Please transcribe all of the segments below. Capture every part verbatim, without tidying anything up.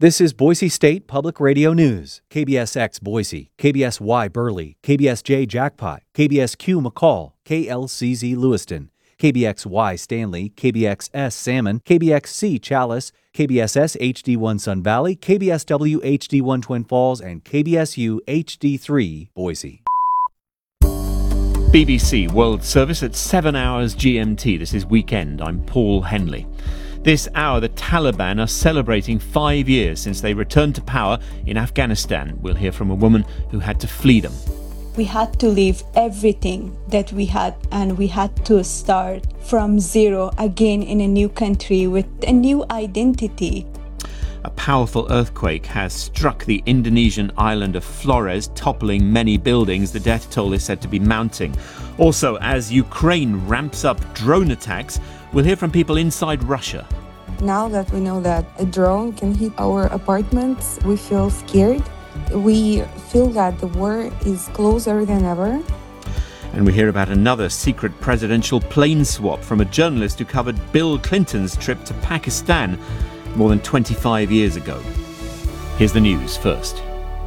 This is Boise State Public Radio News. K B S X Boise, K B S Y Burley, K B S J Jackpot, K B S Q McCall, K L C Z Lewiston, K B X Y Stanley, K B X S Salmon, K B X C Chalice, K B S S H D one Sun Valley, K B S W H D one Twin Falls, and K B S U H D three Boise. B B C World Service at seven hours G M T. This is Weekend. I'm Paul Henley. This hour, the Taliban are celebrating five years since they returned to power in Afghanistan. We'll hear from a woman who had to flee them. We had to leave everything that we had, and we had to start from zero again in a new country with a new identity. A powerful earthquake has struck the Indonesian island of Flores, toppling many buildings. The death toll is said to be mounting. Also, as Ukraine ramps up drone attacks, we'll hear from people inside Russia. Now that we know that a drone can hit our apartments, we feel scared. We feel that the war is closer than ever. And we hear about another secret presidential plane swap from a journalist who covered Bill Clinton's trip to Pakistan more than twenty-five years ago. Here's the news first.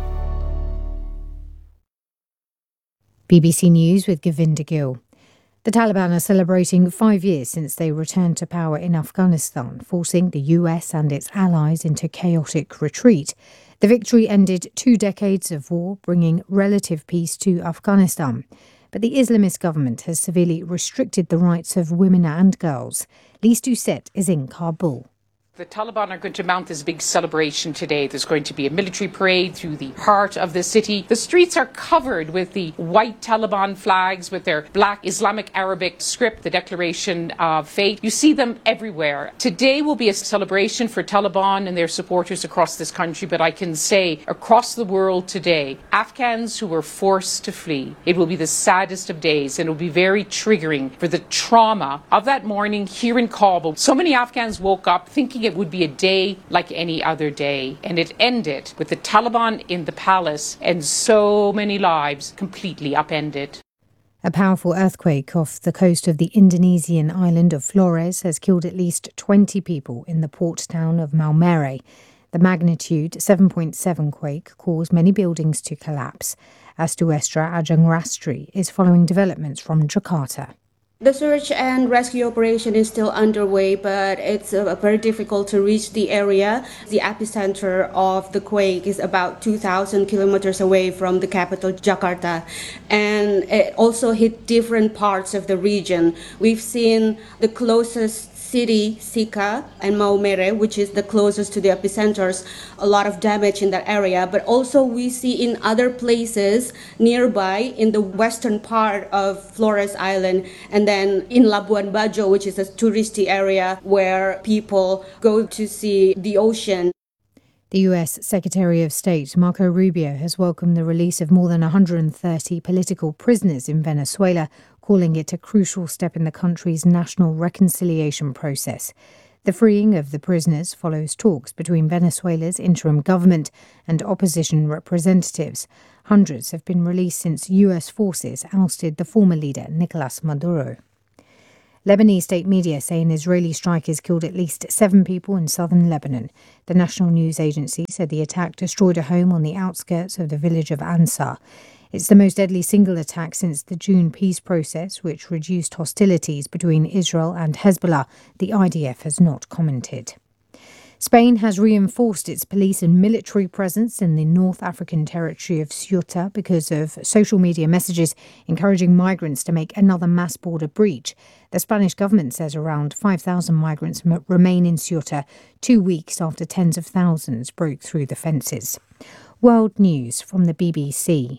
B B C News with Govinda Gill. The Taliban are celebrating five years since they returned to power in Afghanistan, forcing the U S and its allies into chaotic retreat. The victory ended two decades of war, bringing relative peace to Afghanistan. But the Islamist government has severely restricted the rights of women and girls. Lise Doucette is in Kabul. The Taliban are going to mount this big celebration today. There's going to be a military parade through the heart of the city. The streets are covered with the white Taliban flags with their black Islamic Arabic script, the Declaration of Faith. You see them everywhere. Today will be a celebration for Taliban and their supporters across this country, but I can say across the world today, Afghans who were forced to flee, it will be the saddest of days, and it will be very triggering for the trauma of that morning here in Kabul. So many Afghans woke up thinking it would be a day like any other day, and it ended with the Taliban in the palace and so many lives completely upended. A powerful earthquake off the coast of the Indonesian island of Flores has killed at least twenty people in the port town of Maumere. The magnitude seven point seven quake caused many buildings to collapse. Astuestra Ajangrastri is following developments from Jakarta. The search and rescue operation is still underway, but it's uh, very difficult to reach the area. The epicenter of the quake is about two thousand kilometers away from the capital, Jakarta, and it also hit different parts of the region. We've seen the closest city, Sika, and Maumere, which is the closest to the epicenters, a lot of damage in that area. But also we see in other places nearby in the western part of Flores Island, and then in Labuan Bajo, which is a touristy area where people go to see the ocean. The U S Secretary of State Marco Rubio has welcomed the release of more than one hundred thirty political prisoners in Venezuela, calling it a crucial step in the country's national reconciliation process. The freeing of the prisoners follows talks between Venezuela's interim government and opposition representatives. Hundreds have been released since U S forces ousted the former leader, Nicolas Maduro. Lebanese state media say an Israeli strike has killed at least seven people in southern Lebanon. The national news agency said the attack destroyed a home on the outskirts of the village of Ansar. It's the most deadly single attack since the June peace process, which reduced hostilities between Israel and Hezbollah. The I D F has not commented. Spain has reinforced its police and military presence in the North African territory of Ceuta because of social media messages encouraging migrants to make another mass border breach. The Spanish government says around five thousand migrants m- remain in Ceuta two weeks after tens of thousands broke through the fences. World News from the B B C.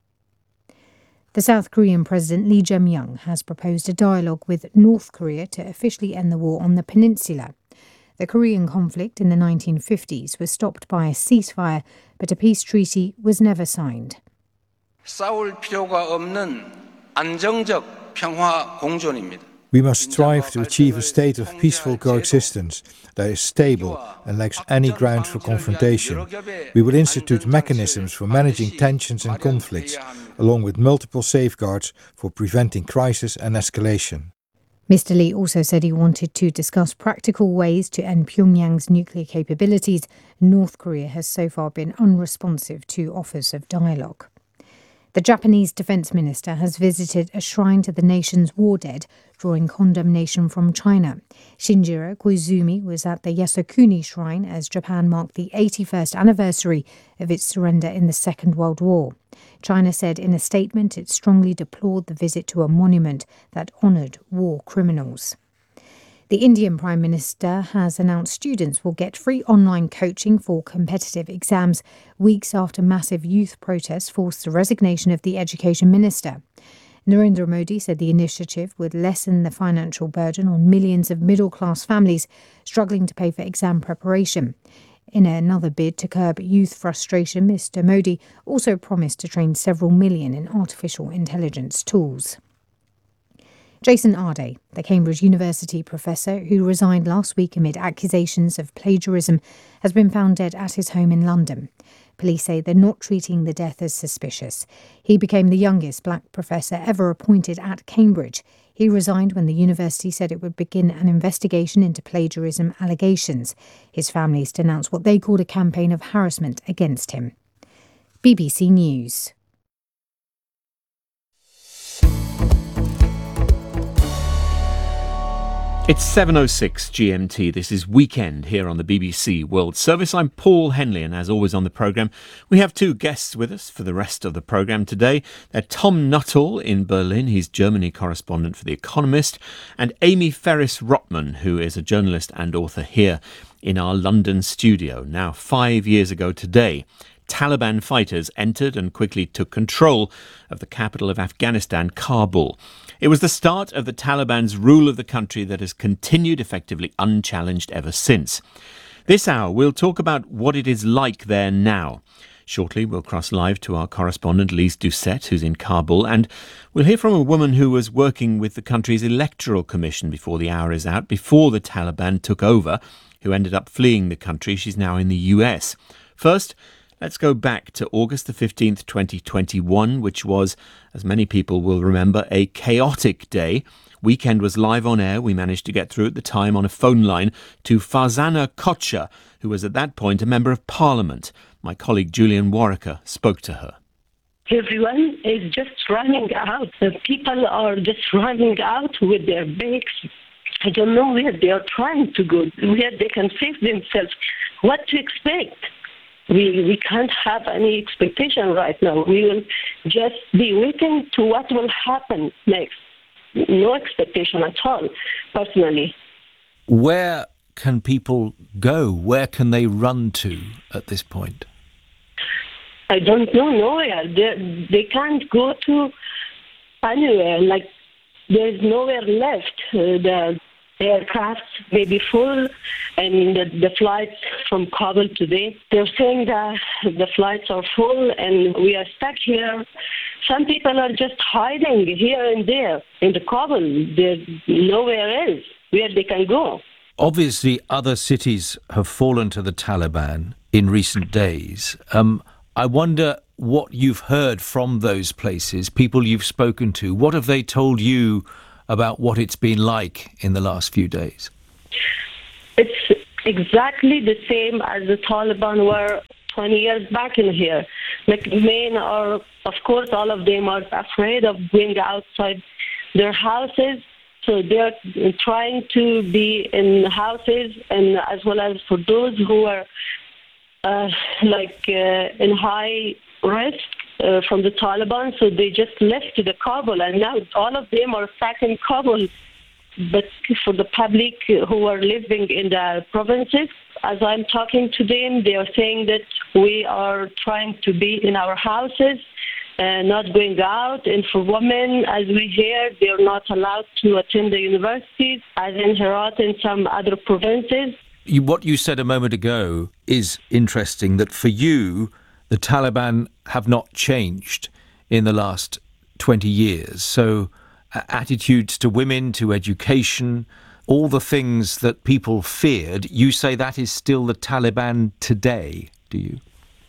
The South Korean President Lee Jae-myung has proposed a dialogue with North Korea to officially end the war on the peninsula. The Korean conflict in the nineteen fifties was stopped by a ceasefire, but a peace treaty was never signed. 싸울 필요가 없는 안정적 평화 공존입니다. We must strive to achieve a state of peaceful coexistence that is stable and lacks any ground for confrontation. We will institute mechanisms for managing tensions and conflicts, along with multiple safeguards for preventing crisis and escalation. Mister Lee also said he wanted to discuss practical ways to end Pyongyang's nuclear capabilities. North Korea has so far been unresponsive to offers of dialogue. The Japanese defense minister has visited a shrine to the nation's war dead, drawing condemnation from China. Shinjiro Koizumi was at the Yasukuni shrine as Japan marked the eighty-first anniversary of its surrender in the Second World War. China said in a statement it strongly deplored the visit to a monument that honoured war criminals. The Indian Prime Minister has announced students will get free online coaching for competitive exams weeks after massive youth protests forced the resignation of the Education Minister. Narendra Modi said the initiative would lessen the financial burden on millions of middle-class families struggling to pay for exam preparation. In another bid to curb youth frustration, Mister Modi also promised to train several million in artificial intelligence tools. Jason Arde, the Cambridge University professor who resigned last week amid accusations of plagiarism, has been found dead at his home in London. Police say they're not treating the death as suspicious. He became the youngest black professor ever appointed at Cambridge. He resigned when the university said it would begin an investigation into plagiarism allegations. His families denounced what they called a campaign of harassment against him. B B C News. It's seven oh six G M T. This is Weekend here on the B B C World Service. I'm Paul Henley, and as always on the programme, we have two guests with us for the rest of the programme today. They're Tom Nuttall in Berlin, he's Germany correspondent for The Economist, and Amy Ferris-Rotman, who is a journalist and author here in our London studio. Now, five years ago today, Taliban fighters entered and quickly took control of the capital of Afghanistan, Kabul. It was the start of the Taliban's rule of the country that has continued effectively unchallenged ever since. This hour, we'll talk about what it is like there now. Shortly, we'll cross live to our correspondent, Lise Doucette, who's in Kabul, and we'll hear from a woman who was working with the country's electoral commission before the hour is out, before the Taliban took over, who ended up fleeing the country. She's now in the U S. First, let's go back to August the fifteenth, twenty twenty-one, which was, as many people will remember, a chaotic day. Weekend was live on air. We managed to get through at the time on a phone line to Farzana Kocha, who was at that point a member of parliament. My colleague Julian Warwicker spoke to her. Everyone is just running out. The people are just running out with their bags. I don't know where they are trying to go, where they can save themselves. What to expect? We we can't have any expectation right now. We will just be waiting to what will happen next. No expectation at all, personally. Where can people go? Where can they run to at this point? I don't know, nowhere. They, they can't go to anywhere. Like, there's nowhere left. Uh, the aircraft may be full, and the, the flights from Kabul today, they're saying that the flights are full and we are stuck here. Some people are just hiding here and there in the Kabul. There's nowhere else where they can go. Obviously, other cities have fallen to the Taliban in recent days. Um, I wonder what you've heard from those places, people you've spoken to. What have they told you about what it's been like in the last few days? It's exactly the same as the Taliban were twenty years back in here. Like, men are, of course, all of them are afraid of going outside their houses. So they're trying to be in houses, and as well as for those who are uh, like uh, in high risk uh, from the Taliban. So they just left to the Kabul, and now all of them are stuck in Kabul. But for the public who are living in the provinces, as I'm talking to them, they are saying that we are trying to be in our houses, uh, not going out. And for women, as we hear, they are not allowed to attend the universities, as in Herat and some other provinces. You, what you said a moment ago is interesting, that for you, the Taliban have not changed in the last twenty years. So uh, attitudes to women, to education, all the things that people feared, you say that is still the Taliban today, do you?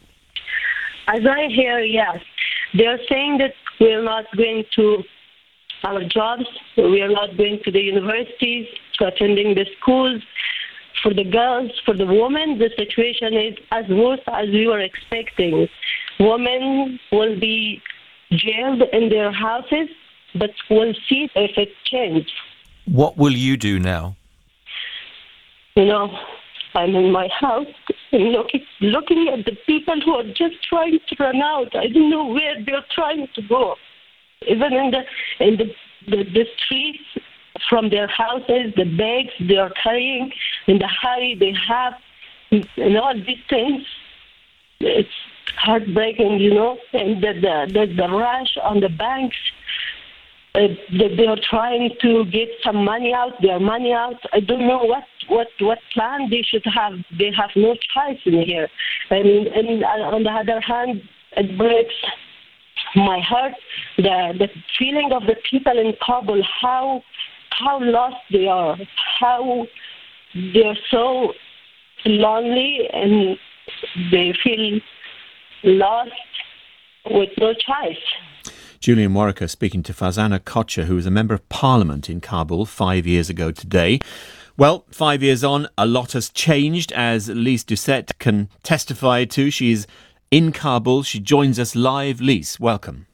As I hear, yes. They're saying that we're not going to our jobs. We are not going to the universities, to attending the schools. For the girls, for the women, the situation is as worse as we were expecting. Women will be jailed in their houses, but we'll see if it changes. What will you do now? You know, I'm in my house and looking, looking at the people who are just trying to run out. I don't know where they're trying to go. Even in the in the, the, the streets, from their houses, the bags they are carrying, in the hurry they have, and all these things. It's heartbreaking, you know, and the the, the, the rush on the banks. Uh, they, they are trying to get some money out, their money out. I don't know what, what, what plan they should have. They have no choice in here. And, and on the other hand, it breaks my heart, the, the feeling of the people in Kabul, how, how lost they are, how they're so lonely and they feel lost with no choice. Julian Warwicker speaking to Farzana Kocher, who was a Member of Parliament in Kabul five years ago today. Well, five years on, a lot has changed, as Lise Doucette can testify to. She is in Kabul. She joins us live. Lise, welcome.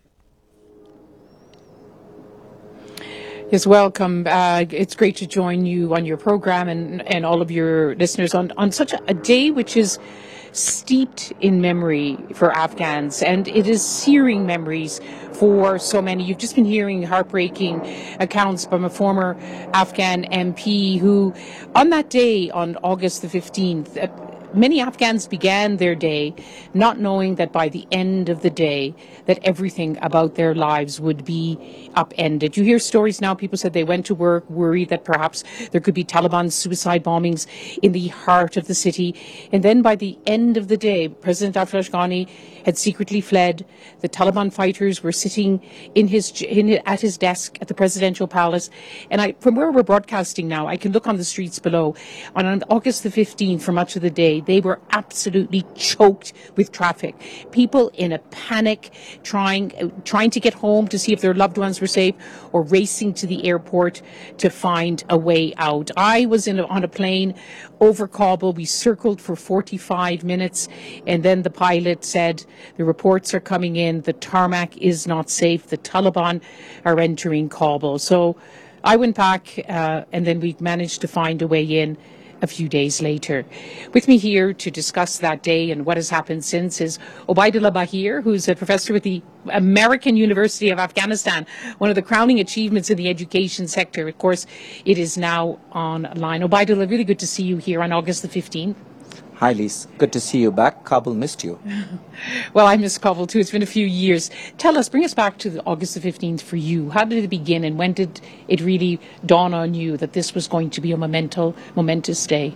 Yes, welcome. Uh, it's great to join you on your programme and, and all of your listeners on, on such a, a day which is steeped in memory for Afghans, and it is searing memories for so many. You've just been hearing heartbreaking accounts from a former Afghan M P who, on that day, on August the fifteenth, uh, many Afghans began their day not knowing that by the end of the day that everything about their lives would be upended. You hear stories now, people said they went to work worried that perhaps there could be Taliban suicide bombings in the heart of the city. And then by the end of the day, President Ashraf Ghani had secretly fled. The Taliban fighters were sitting in his in, at his desk at the presidential palace. And I, from where we're broadcasting now, I can look on the streets below. On, on August the fifteenth, for much of the day, they were absolutely choked with traffic. People in a panic, trying uh, trying to get home to see if their loved ones were safe, or racing to the airport to find a way out. I was in a, on a plane over Kabul. We circled for forty-five minutes, and then the pilot said, the reports are coming in, the tarmac is not safe, the Taliban are entering Kabul. So I went back, uh, and then we managed to find a way in a few days later. With me here to discuss that day and what has happened since is Obaidullah Bahir, who's a professor with the American University of Afghanistan, one of the crowning achievements in the education sector. Of course, it is now online. Obaidullah, really good to see you here on August the fifteenth. Hi, Lise. Good to see you back. Kabul missed you. Well, I miss Kabul too. It's been a few years. Tell us, bring us back to the August the fifteenth for you. How did it begin, and when did it really dawn on you that this was going to be a memento, momentous day?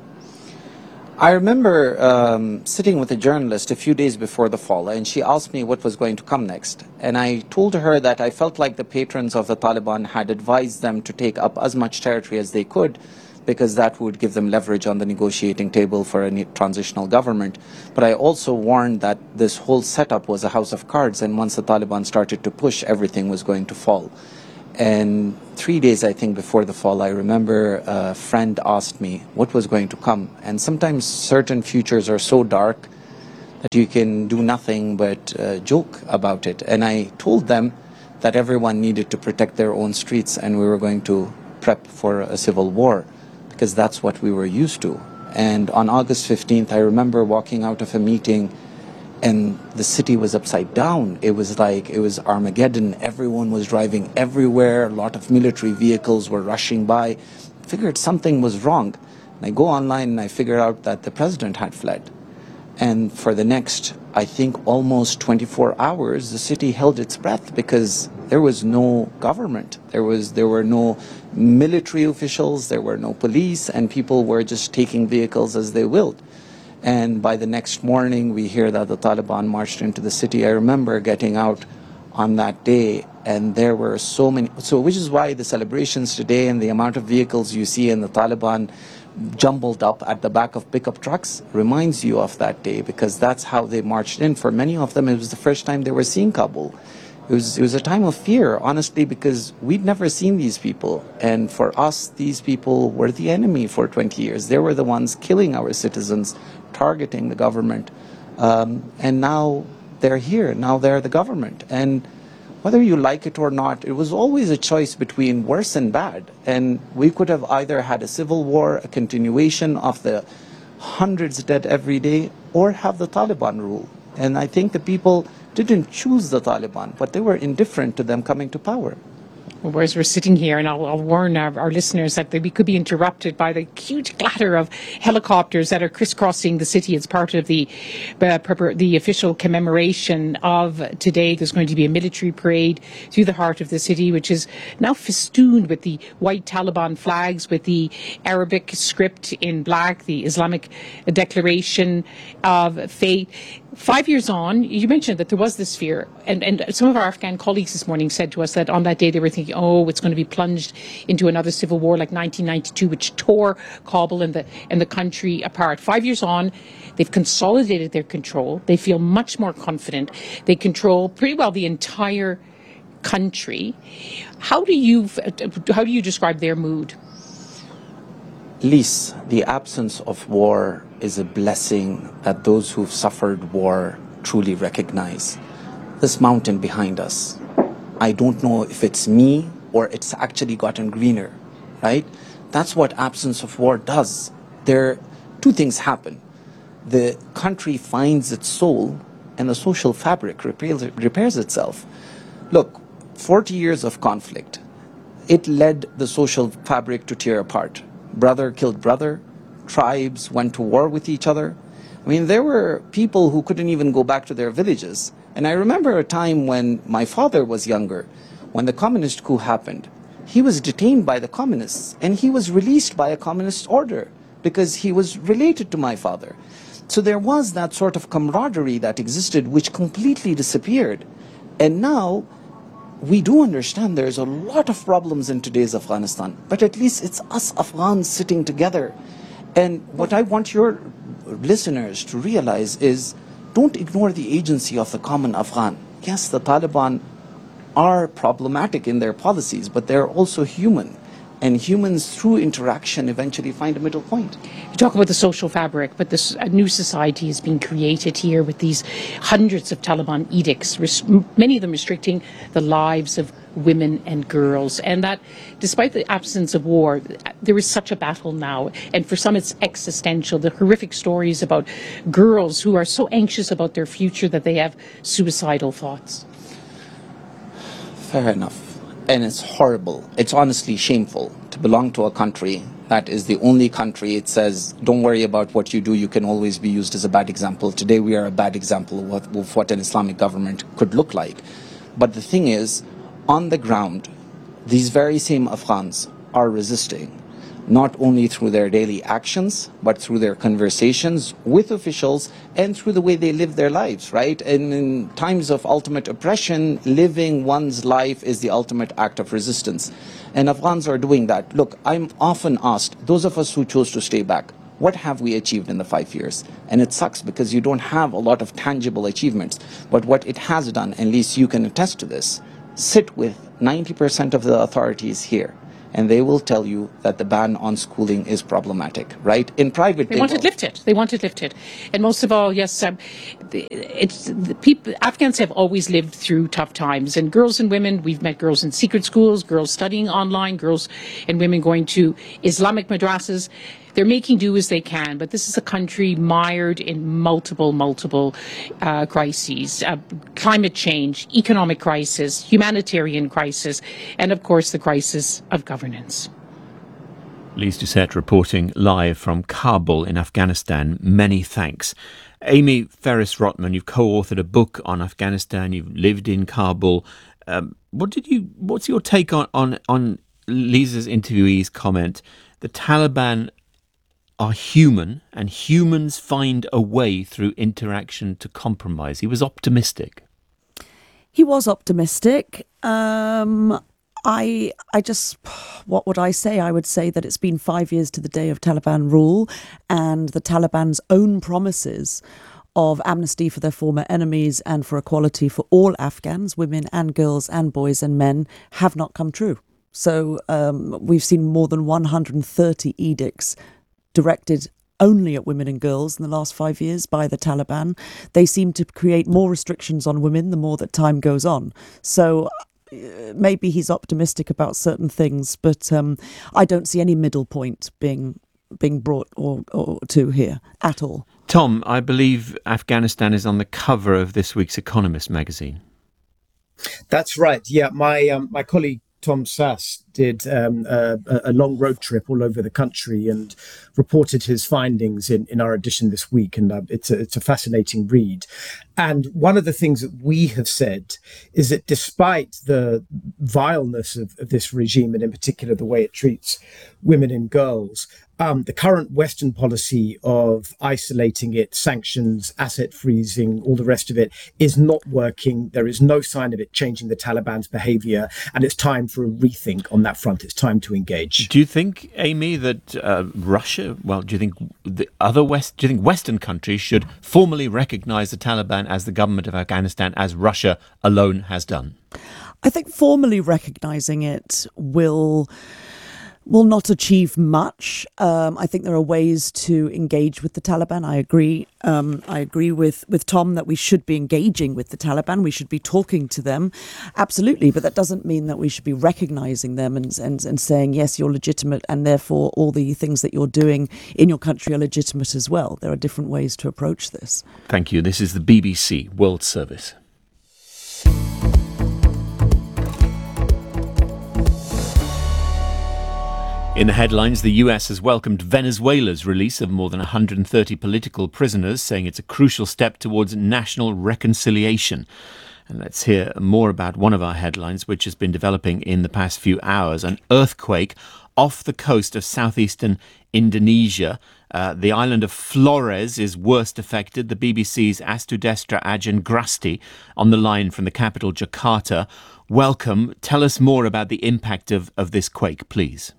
I remember um, sitting with a journalist a few days before the fall, and she asked me what was going to come next. And I told her that I felt like the patrons of the Taliban had advised them to take up as much territory as they could, because that would give them leverage on the negotiating table for a transitional government. But I also warned that this whole setup was a house of cards, and once the Taliban started to push, everything was going to fall. And three days, I think, before the fall, I remember a friend asked me what was going to come. And sometimes certain futures are so dark that you can do nothing but uh, joke about it. And I told them that everyone needed to protect their own streets, and we were going to prep for a civil war, because that's what we were used to. And on August fifteenth, I remember walking out of a meeting and the city was upside down. It was like, it was Armageddon. Everyone was driving everywhere. A lot of military vehicles were rushing by. Figured something was wrong. And I go online and I figure out that the president had fled. And for the next, I think, almost twenty-four hours, the city held its breath because there was no government. There was, there were no military officials, there were no police, and people were just taking vehicles as they willed. And by the next morning, we hear that the Taliban marched into the city. I remember getting out on that day, and there were so many, so which is why the celebrations today and the amount of vehicles you see in the Taliban jumbled up at the back of pickup trucks reminds you of that day, because that's how they marched in. For many of them, it was the first time they were seeing Kabul. It was, it was a time of fear, honestly, because we'd never seen these people. And for us, these people were the enemy for twenty years. They were the ones killing our citizens, targeting the government. Um, and now they're here. Now they're the government. And whether you like it or not, it was always a choice between worse and bad. And we could have either had a civil war, a continuation of the hundreds dead every day, or have the Taliban rule. And I think the people didn't choose the Taliban, but they were indifferent to them coming to power. Well, whereas we're sitting here, and I'll, I'll warn our, our listeners that we could be interrupted by the huge clatter of helicopters that are crisscrossing the city as part of the uh, the official commemoration of today. There's going to be a military parade through the heart of the city, which is now festooned with the white Taliban flags, with the Arabic script in black, the Islamic Declaration of Faith. Five years on, you mentioned that there was this fear, and, and some of our Afghan colleagues this morning said to us that on that day they were thinking, oh, it's going to be plunged into another civil war like nineteen ninety-two, which tore Kabul and the, and the country apart. Five years on, they've consolidated their control. They feel much more confident. They control pretty well the entire country. How do you, how do you describe their mood? Lise, the absence of war is a blessing that those who've suffered war truly recognize. This mountain behind us, I don't know if it's me or it's actually gotten greener, right? That's what absence of war does. There, two things happen. The country finds its soul and the social fabric repairs, repairs itself. Look, forty years of conflict, it led the social fabric to tear apart. Brother killed brother, tribes went to war with each other. I mean, there were people who couldn't even go back to their villages. And I remember a time when my father was younger, when the communist coup happened. He was detained by the communists, and he was released by a communist order because he was related to my father. So there was that sort of camaraderie that existed, which completely disappeared. And now we do understand there's a lot of problems in today's Afghanistan, but at least it's us Afghans sitting together. And what I want your listeners to realize is, don't ignore the agency of the common Afghan. Yes, the Taliban are problematic in their policies, but they're also human. And humans, through interaction, eventually find a middle point. You talk about the social fabric, but this a new society is being created here with these hundreds of Taliban edicts, res- many of them restricting the lives of women and girls. And that, despite the absence of war, there is such a battle now. And for some, it's existential. The horrific stories about girls who are so anxious about their future that they have suicidal thoughts. Fair enough. And it's horrible. It's honestly shameful to belong to a country that is the only country it says, don't worry about what you do, you can always be used as a bad example. Today we are a bad example of what, of what an Islamic government could look like. But the thing is, on the ground, these very same Afghans are resisting, not only through their daily actions, but through their conversations with officials and through the way they live their lives, right? And in times of ultimate oppression, living one's life is the ultimate act of resistance. And Afghans are doing that. Look, I'm often asked, those of us who chose to stay back, what have we achieved in the five years? And it sucks because you don't have a lot of tangible achievements. But what it has done, at least you can attest to this, sit with ninety percent of the authorities here, and they will tell you that the ban on schooling is problematic, right? In private, they, they want will. it lifted. They want it lifted, and most of all, yes, um, it's the people. Afghans have always lived through tough times, and girls and women. We've met girls in secret schools, girls studying online, girls and women going to Islamic madrasas. They're making do as they can, but this is a country mired in multiple, multiple uh, crises, uh, climate change, economic crisis, humanitarian crisis, and of course the crisis of governance. Lise Doucette reporting live from Kabul in Afghanistan. Many thanks. Amy Ferris-Rotman, you've co-authored a book on Afghanistan. You've lived in Kabul. Um, what did you? What's your take on on, on Lisa's interviewee's comment? The Taliban are human, and humans find a way through interaction to compromise. He was optimistic. He was optimistic. Um, I, I just, what would I say? I would say that it's been five years to the day of Taliban rule, and the Taliban's own promises of amnesty for their former enemies and for equality for all Afghans, women and girls and boys and men, have not come true. So um, we've seen more than one hundred thirty edicts directed only at women and girls in the last five years by the Taliban. They seem to create more restrictions on women the more that time goes on. So uh, maybe he's optimistic about certain things, but um, I don't see any middle point being being brought or, or to here at all. Tom, I believe Afghanistan is on the cover of this week's Economist magazine. That's right. Yeah, my um, my colleague Tom Sass did um, a, a long road trip all over the country and reported his findings in, in our edition this week. And uh, it's a, it's a fascinating read. And one of the things that we have said is that despite the vileness of, of this regime, and in particular the way it treats women and girls, um, the current Western policy of isolating it, sanctions, asset freezing, all the rest of it is not working. There is no sign of it changing the Taliban's behavior. And it's time for a rethink on that front. It's time to engage. Do you think, Amy, that uh, Russia, well, do you think the other West, do you think Western countries should formally recognize the Taliban as the government of Afghanistan, as Russia alone has done? I think formally recognizing it will will not achieve much. Um, I think there are ways to engage with the Taliban. I agree. Um, I agree with, with Tom that we should be engaging with the Taliban. We should be talking to them. Absolutely. But that doesn't mean that we should be recognizing them and, and, and saying, yes, you're legitimate, and therefore all the things that you're doing in your country are legitimate as well. There are different ways to approach this. Thank you. This is the B B C World Service. In the headlines, the U S has welcomed Venezuela's release of more than one hundred thirty political prisoners, saying it's a crucial step towards national reconciliation. And let's hear more about one of our headlines, which has been developing in the past few hours. An earthquake off the coast of southeastern Indonesia. Uh, the island of Flores is worst affected. The B B C's Astudestra Ajangrasti on the line from the capital, Jakarta. Welcome. Tell us more about the impact of, of this quake, please.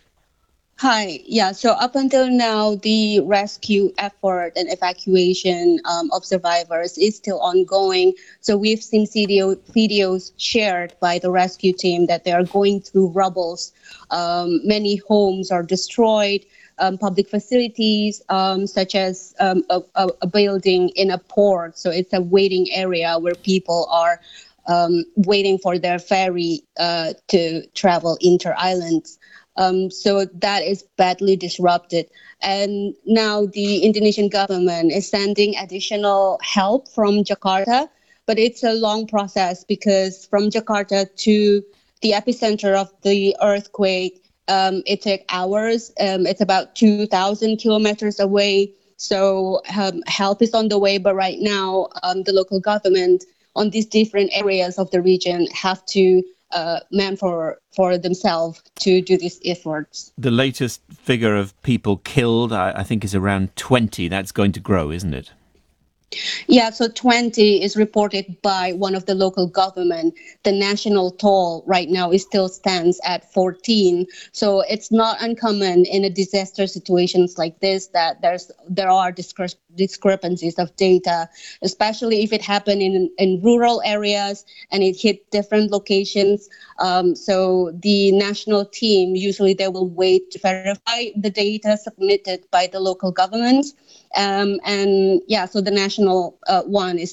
Hi. Yeah. So up until now, the rescue effort and evacuation um, of survivors is still ongoing. So we've seen video, videos shared by the rescue team that they are going through rubbles. Um, many homes are destroyed. Um, public facilities, um, such as um, a, a, a building in a port. So it's a waiting area where people are um, waiting for their ferry uh, to travel inter-islands. Um, so that is badly disrupted. And now the Indonesian government is sending additional help from Jakarta, but it's a long process because from Jakarta to the epicenter of the earthquake, um, it took hours. Um, it's about two thousand kilometers away. So um, help is on the way, but right now um, the local government on these different areas of the region have to Uh, man for for themselves to do these efforts. The latest figure of people killed, I, I think, is around twenty. That's going to grow, isn't it? Yeah, so twenty is reported by one of the local government. The national toll right now is still stands at fourteen. So it's not uncommon in a disaster situations like this that there's there are discre- discrepancies of data, especially if it happened in in rural areas and it hit different locations. Um, so the national team, usually they will wait to verify the data submitted by the local government. Um, and yeah, so the national uh, one is